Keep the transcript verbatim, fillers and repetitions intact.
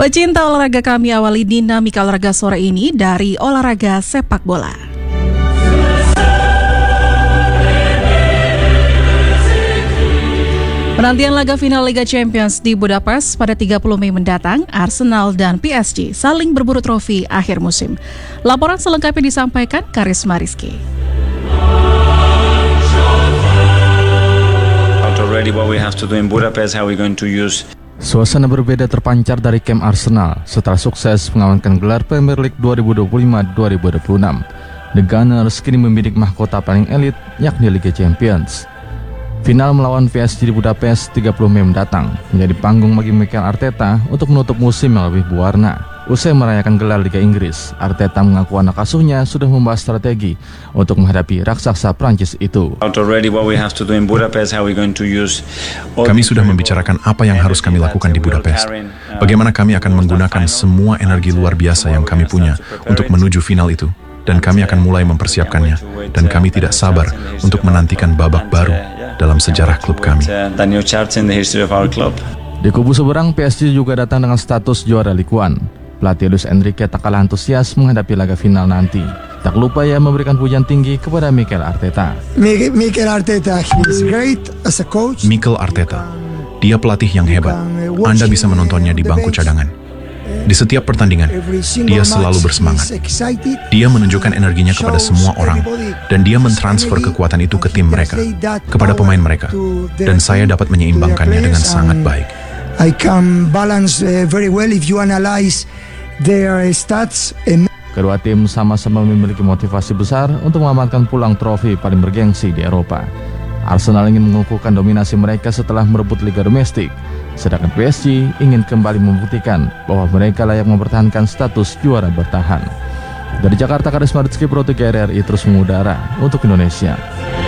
Pecinta olahraga, kami awali dinamika olahraga sore ini dari olahraga sepak bola. Penantian laga final Liga Champions di Budapest pada tiga puluh Mei mendatang, Arsenal dan P S G saling berburu trofi akhir musim. Laporan selengkapnya disampaikan Karisma Rizky. Already what we have to do in Budapest, how we going to use. Suasana berbeda terpancar dari kamp Arsenal setelah sukses mengamankan gelar Premier League dua ribu dua puluh lima dua ribu dua puluh enam. The Gunners kini membidik mahkota paling elit, yakni Liga Champions. Final melawan P S G di Budapest tiga puluh Mei mendatang menjadi panggung bagi Mikel Arteta untuk menutup musim yang lebih berwarna. Usai merayakan gelar Liga Inggris, Arteta mengaku anak asuhnya sudah membahas strategi untuk menghadapi raksasa Prancis itu. Kami sudah membicarakan apa yang harus kami lakukan di Budapest. Bagaimana kami akan menggunakan semua energi luar biasa yang kami punya untuk menuju final itu. Dan kami akan mulai mempersiapkannya. Dan kami tidak sabar untuk menantikan babak baru dalam sejarah klub kami. Di kubu seberang, P S G juga datang dengan status juara Ligue satu. Pelatih Luis Enrique tak kalah antusias menghadapi laga final nanti. Tak lupa ia memberikan pujian tinggi kepada Mikel Arteta. Mikel Arteta is great as a coach. Mikel Arteta, dia pelatih yang hebat. Anda bisa menontonnya di bangku cadangan. Di setiap pertandingan, dia selalu bersemangat. Dia menunjukkan energinya kepada semua orang, dan dia mentransfer kekuatan itu ke tim mereka, kepada pemain mereka, dan saya dapat menyeimbangkannya dengan sangat baik. I can balance very well if you analyze their stats. Kedua tim sama-sama memiliki motivasi besar untuk mengamankan pulang trofi paling bergengsi di Eropa. Arsenal ingin mengukuhkan dominasi mereka setelah merebut Liga Domestik, sedangkan P S G ingin kembali membuktikan bahwa mereka layak mempertahankan status juara bertahan. Dari Jakarta, Karisma Rizky, Pro tiga R R I terus mengudara untuk Indonesia.